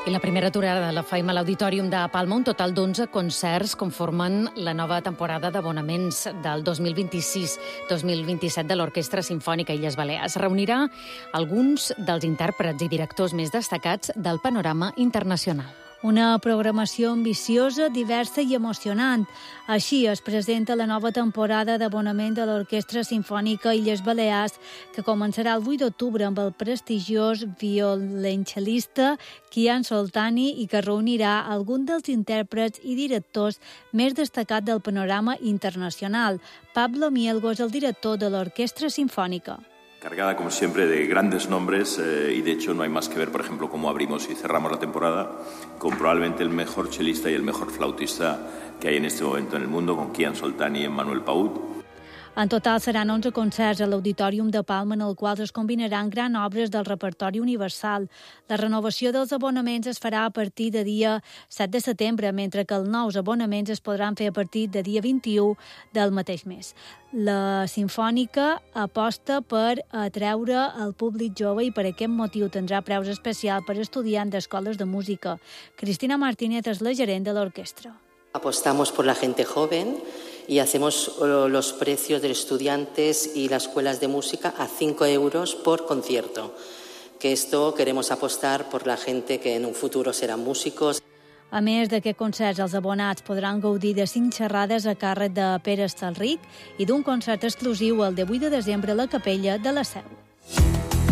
I la primera aturada la faim a l'Auditorium de Palma. Un total d'11 concerts conformen la nova temporada d'abonaments del 2026-2027 de l'Orquestra Simfònica Illes Balears. Reunirà alguns dels intèrprets i directors més destacats del panorama internacional. Una programació ambiciosa, diversa i emocionant. Així es presenta la nova temporada d'abonament de l'Orquestra Simfònica Illes Balears, que començarà el 8 d'octubre amb el prestigiós violoncel·lista Kian Soltani i que reunirà alguns dels intèrprets i directors més destacats del panorama internacional. Pablo Mielgo és el director de l'Orquestra Simfònica. Cargada, como siempre, de grandes nombres y, de hecho, no hay más que ver, por ejemplo, cómo abrimos y cerramos la temporada con probablemente el mejor chelista y el mejor flautista que hay en este momento en el mundo, con Kian Soltani y Emmanuel Paut. En total seran 11 concerts a l'Auditorium de Palma en els quals es combinaran gran obres del repertori universal. La renovació dels abonaments es farà a partir de dia 7 de setembre, mentre que els nous abonaments es podran fer a partir de dia 21 del mateix mes. La Simfònica aposta per atreure el públic jove i per aquest motiu tindrà preus especials per estudiants d'escoles de música. Cristina Martínez és la gerent de l'orquestra. Apostamos por la gente joven y hacemos los precios de los estudiantes y las escuelas de música a 5 euros por concierto. Que esto queremos apostar por la gente que en un futuro serán músicos. A més d'aquests concerts, els abonats podran gaudir de 5 xerrades a càrrec de Pere Estalric i d'un concert exclusiu el 18 de desembre a la Capella de la Seu.